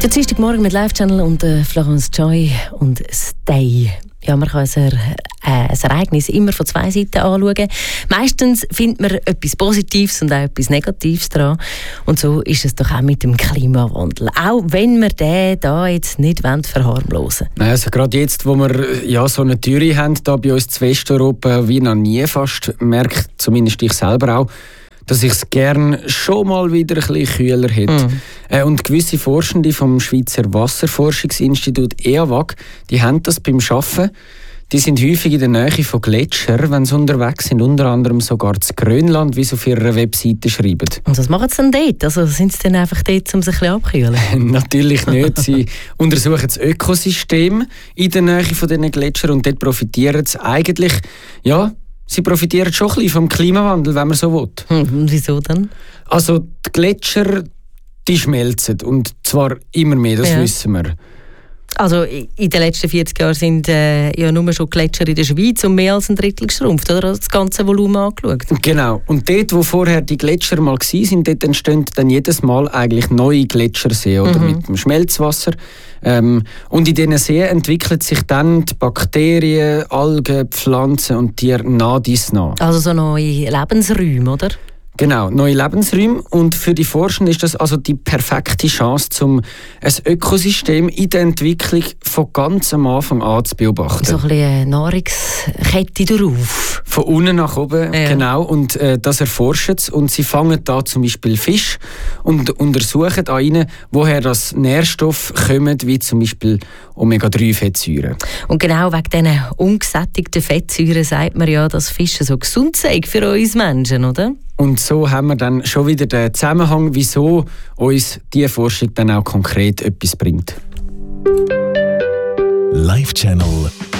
Der Dienstagmorgen mit Live-Channel und Florence Joy und Stay. Ja, man kann ein Ereignis immer von zwei Seiten anschauen. Meistens findet man etwas Positives und auch etwas Negatives daran. Und so ist es doch auch mit dem Klimawandel. Auch wenn wir den da jetzt nicht verharmlosen wollen. Also gerade jetzt, wo wir so eine Türe haben, da bei uns in Westeuropa, wie noch nie fast, merkt zumindest ich selber auch, dass ich es gerne schon mal wieder ein bisschen kühler hätte. Und gewisse Forschende vom Schweizer Wasserforschungsinstitut EAWAG, die haben das beim Arbeiten. Die sind häufig in der Nähe von Gletschern, wenn sie unterwegs sind, unter anderem sogar zu Grönland, wie sie auf ihrer Webseite schreiben. Und was machen sie denn dort? Also sind sie dann einfach dort, um sich ein bisschen abzukühlen? Natürlich nicht. Sie untersuchen das Ökosystem in der Nähe von diesen Gletschern und dort profitieren sie eigentlich, sie profitieren schon ein bisschen vom Klimawandel, wenn man so will. Und wieso denn? Also die Gletscher, die schmelzen und zwar immer mehr, das wissen wir. Also in den letzten 40 Jahren sind nur schon Gletscher in der Schweiz um mehr als ein Drittel geschrumpft, oder? Das ganze Volumen angeschaut. Genau. Und dort, wo vorher die Gletscher mal waren, dort entstehen dann jedes Mal eigentlich neue Gletscherseen oder mit dem Schmelzwasser. Und in diesen Seen entwickeln sich dann die Bakterien, Algen, Pflanzen und Tiere nah dies nach. Also so neue Lebensräume, oder? Genau, neue Lebensräume. Und für die Forscher ist das also die perfekte Chance, um ein Ökosystem in der Entwicklung von ganz am Anfang an zu beobachten. So ein bisschen eine Nahrungskette darauf. Von unten nach oben, genau. Und das erforschen sie. Und sie fangen da zum Beispiel Fisch und untersuchen an ihnen, woher das Nährstoffe kommen, wie zum Beispiel Omega-3-Fettsäuren. Und genau wegen diesen ungesättigten Fettsäuren sagt man ja, dass Fische so gesund sind für uns Menschen, oder? Und so haben wir dann schon wieder den Zusammenhang, wieso uns diese Forschung dann auch konkret etwas bringt. Live-Channel